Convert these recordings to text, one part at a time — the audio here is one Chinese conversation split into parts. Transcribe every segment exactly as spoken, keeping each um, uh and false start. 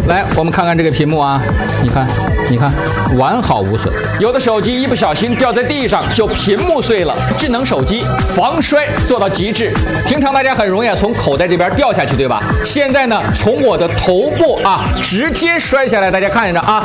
来，我们看看这个屏幕啊，你看，你看，完好无损。有的手机一不小心掉在地上就屏幕碎了。智能手机防摔做到极致。平常大家很容易啊从口袋这边掉下去，对吧？现在呢，从我的头部啊直接摔下来，大家看着啊，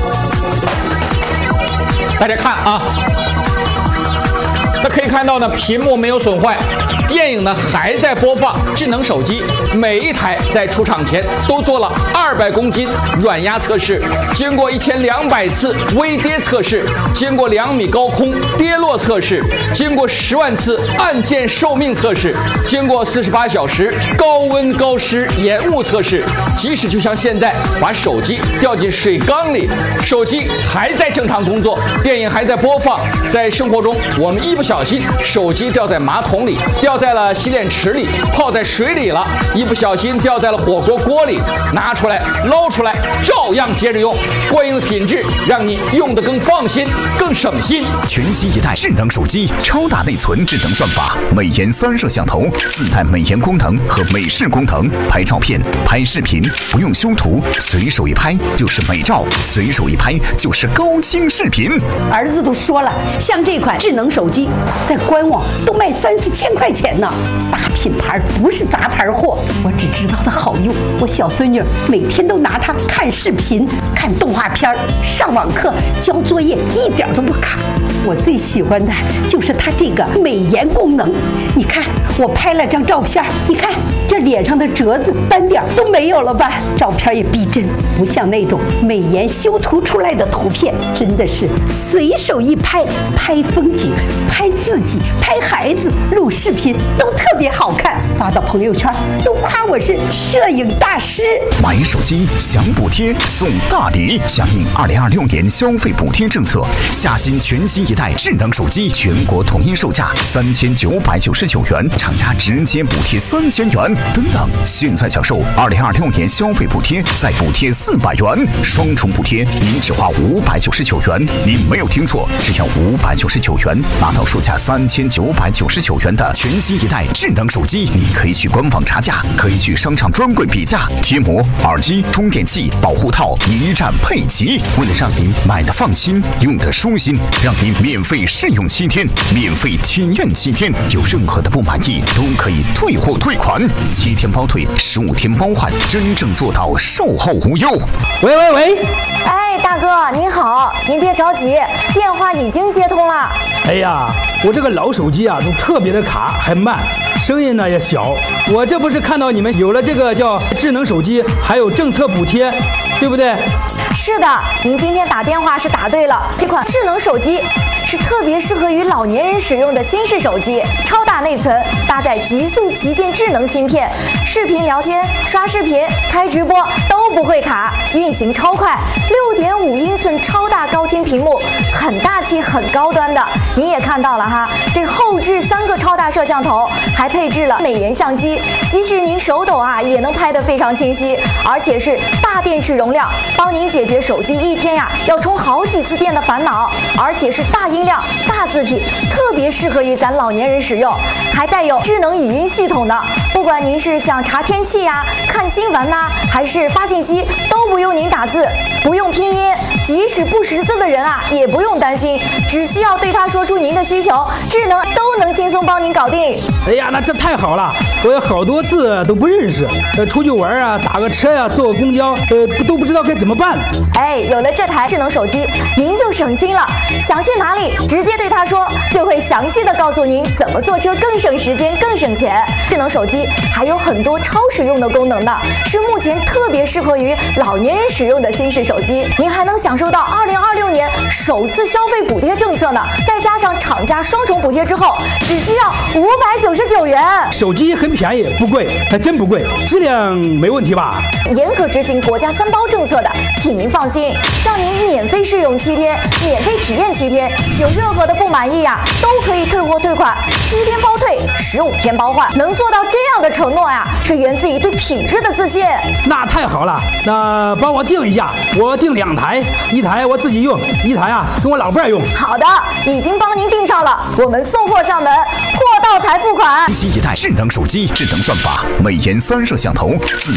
大家看啊。那可以看到呢，屏幕没有损坏，电影呢还在播放。智能手机每一台在出厂前都做了二百公斤软压测试，经过一千两百次微跌测试，经过两米高空跌落测试，经过十万次按键寿命测试，经过四十八小时高温高湿延误测试。即使就像现在把手机掉进水缸里，手机还在正常工作，电影还在播放。在生活中，我们一不小心手机掉在马桶里，掉在了洗脸池里，泡在水里了，一不小心掉在了火锅锅里，拿出来捞出来照样接着用，过硬的品质让你用得更放心更省心。 全新一代智能手机，超大内存智能算法，美颜三摄像头，自带美颜功能和美视功能，拍照片拍视频不用修图，随手一拍就是美照，随手一拍就是高清视频。 儿子都说了，像这款智能手机在官网都卖三四千块钱呢，大品牌不是杂牌货。我只知道它好用，我小孙女每天都拿它看视频、看动画片、上网课、交作业，一点都不卡。我最喜欢的就是它这个美颜功能。你看，我拍了张照片，你看这脸上的褶子、斑点都没有了吧？照片也逼真，不像那种美颜修图出来的图片，真的是随手一拍，拍风景、拍自己、拍孩子、录视频都特别好看，发到朋友圈都夸我是摄影大师。 买手机享补贴送大礼，响应二零二六年消费补贴政策，下新全新一代智能手机全国统一售价三千九百九十九元，厂家直接补贴三千元。等等，现在享受二零二六年消费补贴，再补贴四百元，双重补贴，您只花五百九十九元。您没有听错，只要五百九十九元，拿到售价三千九百九十九元的全新一代智能手机。你可以去官网查价，可以去商场专柜比价，贴膜、耳机、充电器、保护套一站配齐。为了让您买的放心，用的舒心，让您免费试用七天，免费体验七天，有任何的不满意都可以退货退款，七天包退，十五天包换，真正做到售后无忧。 喂喂喂， 哎，大哥您好，您别着急，电话已经接通了。 哎呀，我这个老手机啊，都特别的卡，还慢，声音呢也小。我这不是看到你们有了这个叫智能手机，还有政策补贴，对不对？ 是的，您今天打电话是答对了。这款智能手机是特别适合于老年人使用的新式手机，超大内存，搭载极速旗舰智能芯片，视频聊天、刷视频、开直播都不会卡，运行超快。六点五英寸超大高清屏幕，很大气、很高端的。你也看到了哈，这后置三个超大摄像头，还配置了美颜相机，即使您手抖啊，也能拍得非常清晰，而且是大电池容量，帮您解决手机一天呀要充好几次电的烦恼，而且是大音量、大字体，特别适合于咱老年人使用，还带有智能语音系统的。不管您是想查天气呀、看新闻呐、啊，还是发信息，都不用您打字，不用拼音，即使不识字的人啊，也不用担心，只需要对他说出您的需求，智能都能轻松帮您搞定。 哎呀，那这太好了，我有好多字都不认识，呃，出去玩啊，打个车呀、啊，坐个公交，呃，都不知道该怎么办。 哎，有了这台智能手机，您就省心了，想去哪里，直接对他说，就会详细的告诉您怎么坐车更省时间、更省钱。智能手机还有很多超实用的功能呢，是目前特别适合于老年人使用的新式手机。您还能享受到二零二六年首次消费补贴政策呢，再加上厂家双重补贴之后，只需要五百九十九元。 手机很便宜，不贵，还真不贵，质量没问题吧？ 严格执行国家三包政策的，请您放心，让您免费试用七天，免费体验七天，有任何的不满意呀、啊，都可以退货退款，七天包退，十五天包换。能做到这样的承诺呀、啊，是源自于对品质的自信。 那太好了，那帮我订一下，我订两台，一台我自己用，一台啊跟我老伴儿用。 好的，已经帮您订上了，我们送货上门，货到才付款。 新一代智能手机，智能算法，美颜三摄像头，自